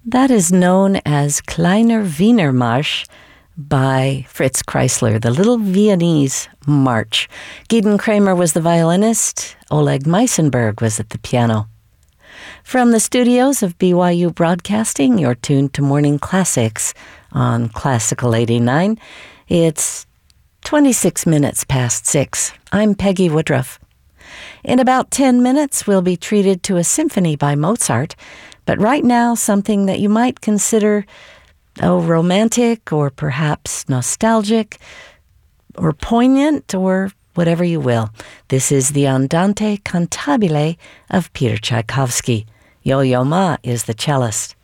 That is known as Kleiner Wiener Marsch by Fritz Kreisler, the Little Viennese March. Gideon Kramer was the violinist. Oleg Meisenberg was at the piano. From the studios of BYU Broadcasting, you're tuned to Morning Classics on Classical 89. It's 26 minutes past 6. I'm Peggy Woodruff. In about 10 minutes, we'll be treated to a symphony by Mozart, but right now, something that you might consider, romantic or perhaps nostalgic or poignant or whatever you will. This is the Andante Cantabile of Peter Tchaikovsky. Yo-Yo Ma is the cellist.